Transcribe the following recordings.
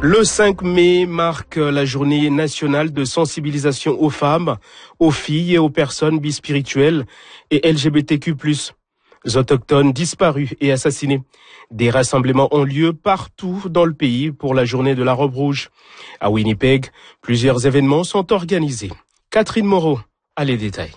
Le 5 mai marque la journée nationale de sensibilisation aux femmes, aux filles et aux personnes bispirituelles et LGBTQ+, autochtones disparus et assassinés. Des rassemblements ont lieu partout dans le pays pour la journée de la robe rouge. À Winnipeg, plusieurs événements sont organisés. Catherine Moreau a les détails.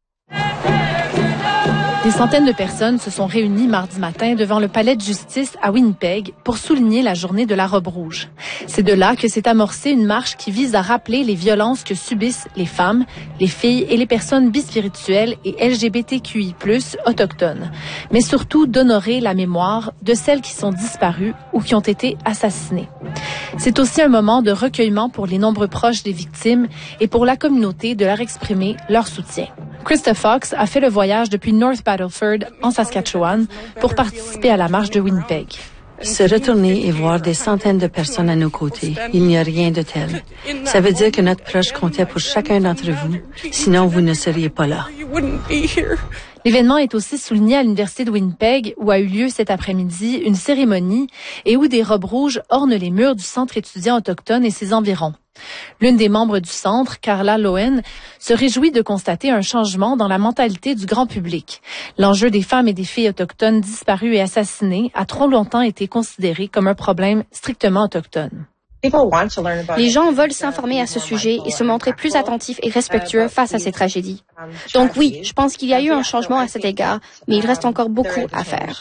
Des centaines de personnes se sont réunies mardi matin devant le palais de justice à Winnipeg pour souligner la journée de la robe rouge. C'est de là que s'est amorcée une marche qui vise à rappeler les violences que subissent les femmes, les filles et les personnes bispirituelles et LGBTQI+, autochtones, mais surtout d'honorer la mémoire de celles qui sont disparues ou qui ont été assassinées. C'est aussi un moment de recueillement pour les nombreux proches des victimes et pour la communauté de leur exprimer leur soutien. Krista Fox a fait le voyage depuis North Battleford, en Saskatchewan, pour participer à la marche de Winnipeg. Se retourner et voir des centaines de personnes à nos côtés, il n'y a rien de tel. Ça veut dire que notre proche comptait pour chacun d'entre vous, sinon vous ne seriez pas là. L'événement est aussi souligné à l'Université de Winnipeg, où a eu lieu cet après-midi une cérémonie et où des robes rouges ornent les murs du centre étudiant autochtone et ses environs. L'une des membres du centre, Carla Lowen, se réjouit de constater un changement dans la mentalité du grand public. L'enjeu des femmes et des filles autochtones disparues et assassinées a trop longtemps été considéré comme un problème strictement autochtone. Les gens veulent s'informer à ce sujet et se montrer plus attentifs et respectueux face à ces tragédies. Donc oui, je pense qu'il y a eu un changement à cet égard, mais il reste encore beaucoup à faire.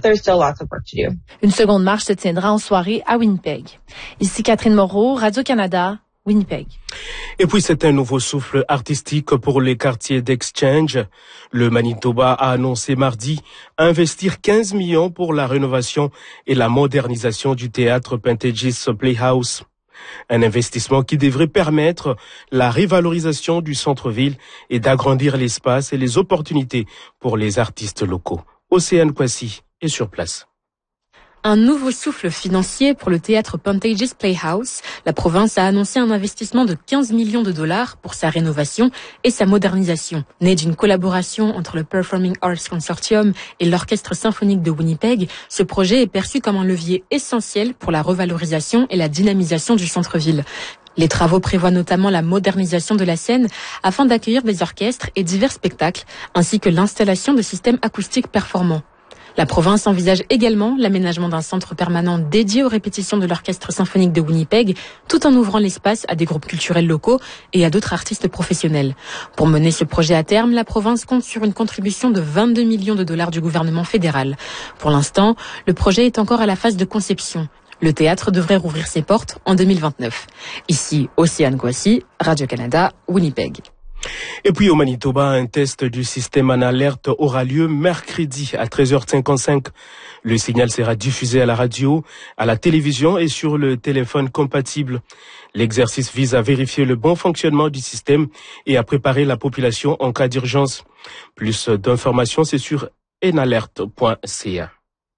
Une seconde marche se tiendra en soirée à Winnipeg. Ici Catherine Moreau, Radio-Canada, Winnipeg. Et puis c'est un nouveau souffle artistique pour les quartiers d'Exchange. Le Manitoba a annoncé mardi investir 15 millions pour la rénovation et la modernisation du théâtre Pantages Playhouse. Un investissement qui devrait permettre la révalorisation du centre-ville et d'agrandir l'espace et les opportunités pour les artistes locaux. Océane Kwasi est sur place. Un nouveau souffle financier pour le théâtre Pantages Playhouse. La province a annoncé un investissement de 15 millions de dollars pour sa rénovation et sa modernisation. Né d'une collaboration entre le Performing Arts Consortium et l'Orchestre symphonique de Winnipeg, ce projet est perçu comme un levier essentiel pour la revalorisation et la dynamisation du centre-ville. Les travaux prévoient notamment la modernisation de la scène afin d'accueillir des orchestres et divers spectacles, ainsi que l'installation de systèmes acoustiques performants. La province envisage également l'aménagement d'un centre permanent dédié aux répétitions de l'Orchestre symphonique de Winnipeg, tout en ouvrant l'espace à des groupes culturels locaux et à d'autres artistes professionnels. Pour mener ce projet à terme, la province compte sur une contribution de 22 millions de dollars du gouvernement fédéral. Pour l'instant, le projet est encore à la phase de conception. Le théâtre devrait rouvrir ses portes en 2029. Ici, Océane Kwasi, Radio-Canada, Winnipeg. Et puis au Manitoba, un test du système en alerte aura lieu mercredi à 13h55. Le signal sera diffusé à la radio, à la télévision et sur le téléphone compatible. L'exercice vise à vérifier le bon fonctionnement du système et à préparer la population en cas d'urgence. Plus d'informations, c'est sur enalerte.ca.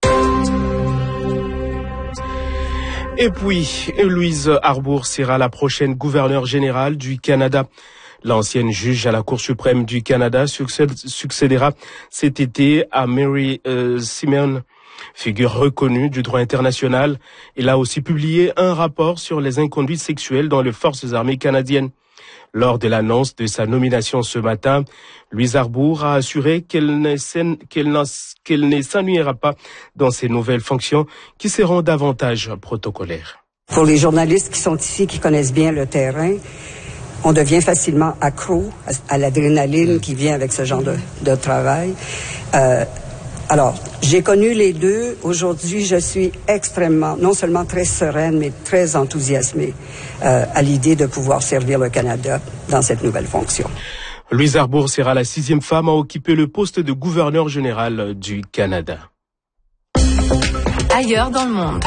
Et puis, Louise Arbour sera la prochaine gouverneure générale du Canada. L'ancienne juge à la Cour suprême du Canada succédera cet été à Mary Simon, figure reconnue du droit international. Elle a aussi publié un rapport sur les inconduites sexuelles dans les forces armées canadiennes. Lors de l'annonce de sa nomination ce matin, Louise Arbour a assuré qu'elle ne s'ennuiera pas dans ses nouvelles fonctions qui seront davantage protocolaires. Pour les journalistes qui sont ici, qui connaissent bien le terrain, on devient facilement accro à l'adrénaline qui vient avec ce genre de travail. Alors, j'ai connu les deux. Aujourd'hui, je suis extrêmement, non seulement très sereine, mais très enthousiasmée à l'idée de pouvoir servir le Canada dans cette nouvelle fonction. Louise Arbour sera la 6e femme à occuper le poste de gouverneur général du Canada. Ailleurs dans le monde.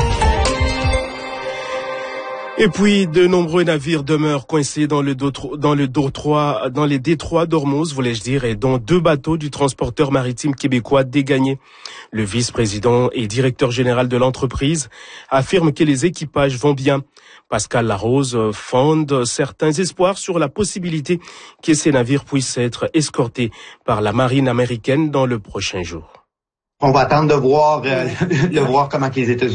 Et puis, de nombreux navires demeurent coincés dans les détroits d'Ormuz, voulais-je dire, et dont 2 bateaux du transporteur maritime québécois dégagnés. Le vice-président et directeur général de l'entreprise affirme que les équipages vont bien. Pascal Larose fonde certains espoirs sur la possibilité que ces navires puissent être escortés par la marine américaine dans le prochain jour. On va attendre de voir comment les États-Unis